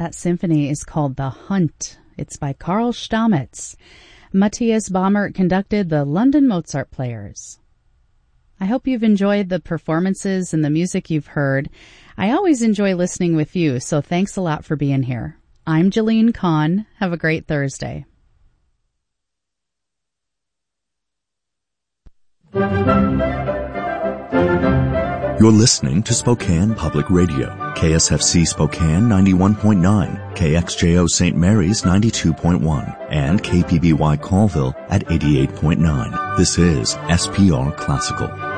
That symphony is called The Hunt. It's by Karl Stamitz. Matthias Baumert conducted the London Mozart Players. I hope you've enjoyed the performances and the music you've heard. I always enjoy listening with you, so thanks a lot for being here. I'm Jalene Kahn. Have a great Thursday. You're listening to Spokane Public Radio, KSFC Spokane 91.9, KXJO St. Mary's 92.1, and KPBY Colville at 88.9. This is SPR Classical.